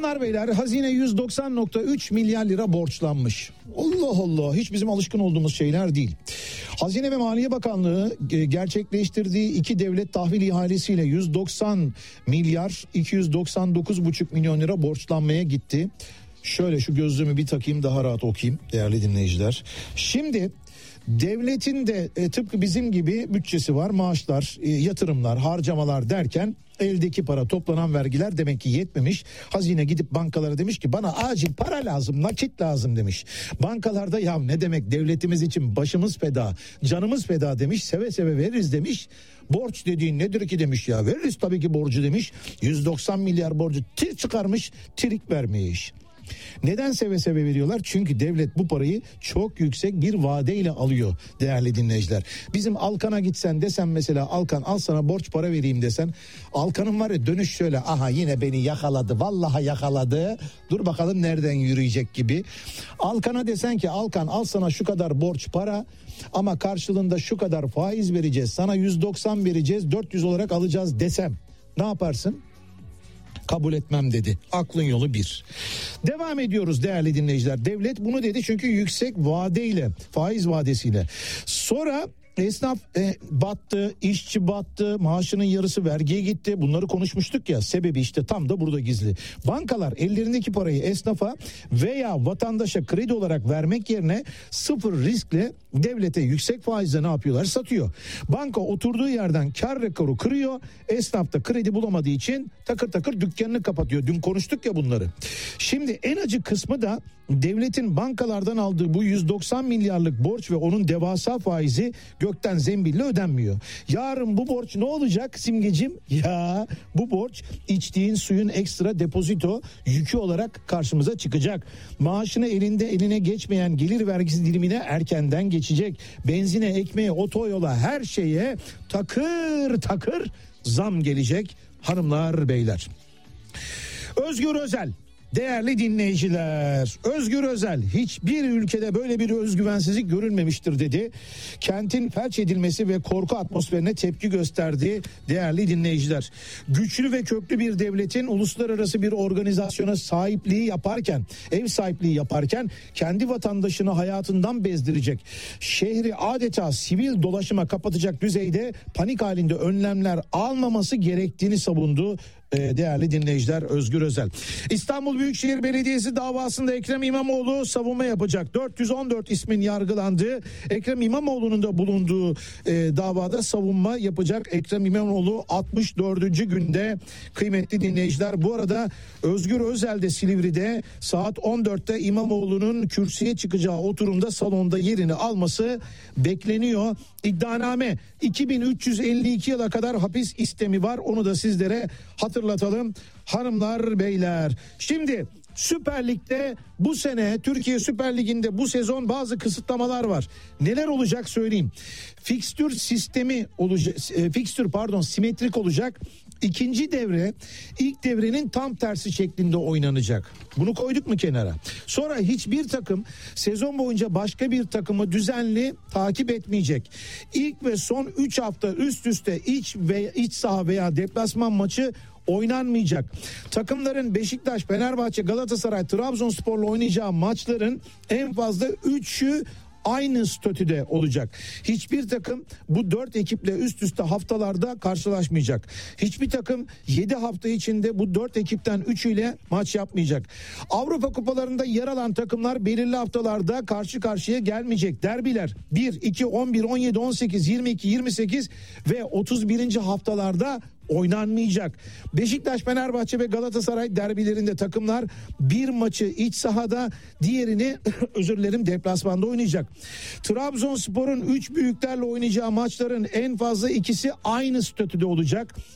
Hanımlar beyler, hazine 190.3 milyar lira borçlanmış. Allah Allah, hiç bizim alışkın olduğumuz şeyler değil. Hazine ve Maliye Bakanlığı gerçekleştirdiği 2 devlet tahvil ihalesiyle 190 milyar 299,5 milyon lira borçlanmaya gitti. Şöyle şu gözlüğümü bir takayım, daha rahat okuyayım değerli dinleyiciler. Şimdi devletin de tıpkı bizim gibi bütçesi var, maaşlar, yatırımlar, harcamalar derken eldeki para, toplanan vergiler demek ki yetmemiş. Hazine gidip bankalara demiş ki bana acil para lazım, nakit lazım demiş. Bankalarda ya ne demek, devletimiz için başımız feda, canımız feda demiş, seve seve veririz demiş. Borç dediğin nedir ki demiş, ya veririz tabii ki borcu demiş. 190 milyar borcu çıkarmış, trik vermiş. Neden seve seve veriyorlar? Çünkü devlet bu parayı çok yüksek bir vadeyle alıyor değerli dinleyiciler. Bizim Alkan'a gitsen desen mesela, Alkan al sana borç para vereyim desen, Alkan'ın var ya dönüş şöyle, aha yine beni yakaladı, vallahi yakaladı, dur bakalım nereden yürüyecek gibi. Alkan'a desen ki Alkan al sana şu kadar borç para ama karşılığında şu kadar faiz vereceğiz, sana 190 vereceğiz, 400 olarak alacağız desem ne yaparsın? Kabul etmem dedi. Aklın yolu bir. Devam ediyoruz değerli dinleyiciler. Devlet bunu dedi çünkü yüksek vadeyle, faiz vadesiyle. Sonra esnaf battı, işçi battı, maaşının yarısı vergiye gitti. Bunları konuşmuştuk ya, sebebi işte tam da burada gizli. Bankalar ellerindeki parayı esnafa veya vatandaşa kredi olarak vermek yerine sıfır riskle devlete yüksek faizle ne yapıyorlar? Satıyor. Banka oturduğu yerden kar rekoru kırıyor. Esnaf da kredi bulamadığı için takır takır dükkanını kapatıyor. Dün konuştuk ya bunları. Şimdi en acı kısmı da devletin bankalardan aldığı bu 190 milyarlık borç ve onun devasa faizi gökten zembille ödenmiyor. Yarın bu borç ne olacak Simgeciğim? Ya bu borç içtiğin suyun ekstra depozito yükü olarak karşımıza çıkacak. Maaşını eline geçmeyen gelir vergisi dilimine erkenden geçecek. Benzine, ekmeğe, otoyola, her şeye takır takır zam gelecek hanımlar beyler. Özgür Özel. Değerli dinleyiciler, Özgür Özel hiçbir ülkede böyle bir özgüvensizlik görülmemiştir dedi. Kentin felç edilmesi ve korku atmosferine tepki gösterdi değerli dinleyiciler. Güçlü ve köklü bir devletin uluslararası bir organizasyona sahipliği yaparken, ev sahipliği yaparken kendi vatandaşını hayatından bezdirecek, şehri adeta sivil dolaşıma kapatacak düzeyde panik halinde önlemler almaması gerektiğini savundu. Değerli dinleyiciler, Özgür Özel. İstanbul Büyükşehir Belediyesi davasında Ekrem İmamoğlu savunma yapacak. 414 ismin yargılandığı, Ekrem İmamoğlu'nun da bulunduğu davada savunma yapacak. Ekrem İmamoğlu 64. günde kıymetli dinleyiciler. Bu arada Özgür Özel de Silivri'de saat 14'te İmamoğlu'nun kürsüye çıkacağı oturumda salonda yerini alması bekleniyor. İddianame 2352 yıla kadar hapis istemi var. Onu da sizlere hatırlatalım hanımlar beyler. Şimdi Süper Lig'de bu sene, Türkiye Süper Ligi'nde bu sezon bazı kısıtlamalar var. Neler olacak söyleyeyim. Fikstür sistemi olacak, simetrik olacak. İkinci devre ilk devrenin tam tersi şeklinde oynanacak. Bunu koyduk mu kenara? Sonra hiçbir takım sezon boyunca başka bir takımı düzenli takip etmeyecek. İlk ve son 3 hafta üst üste iç saha veya deplasman maçı oynanmayacak. Takımların Beşiktaş, Fenerbahçe, Galatasaray, Trabzonspor'la oynayacağı maçların en fazla 3'ü aynı statüde olacak. Hiçbir takım bu 4 ekiple üst üste haftalarda karşılaşmayacak. Hiçbir takım 7 hafta içinde bu 4 ekipten 3'üyle maç yapmayacak. Avrupa kupalarında yer alan takımlar belirli haftalarda karşı karşıya gelmeyecek. Derbiler 1, 2, 11, 17, 18, 22, 28 ve 31. haftalarda oynanmayacak. Beşiktaş, Fenerbahçe ve Galatasaray derbilerinde takımlar bir maçı iç sahada, diğerini deplasmanda oynayacak. Trabzonspor'un 3 büyüklerle oynayacağı maçların en fazla ikisi aynı statüde olacak.